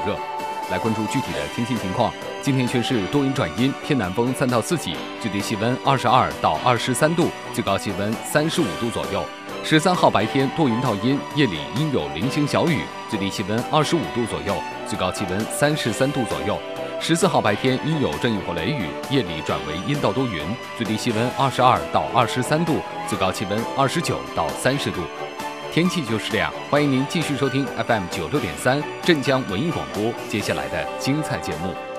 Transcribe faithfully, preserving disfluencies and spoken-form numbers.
热。来关注具体的天气情况，今天全市多云转阴，偏南风三到四级，最低气温二十二到二十三度，最高气温三十五度左右。十三号白天多云到阴，夜里阴有零星小雨，最低气温二十五度左右，最高气温三十三度左右。十四号白天阴有阵雨或雷雨，夜里转为阴到多云，最低气温二十二到二十三度，最高气温二十九到三十度。天气就是这样，欢迎您继续收听 F M 九六点三镇江文艺广播接下来的精彩节目。